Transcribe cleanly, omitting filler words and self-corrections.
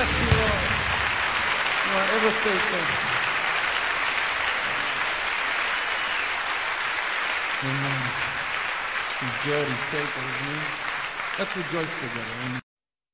bless you, Lord. You are ever faithful. Amen. He's good. He's faithful, isn't he? Let's rejoice together. Amen.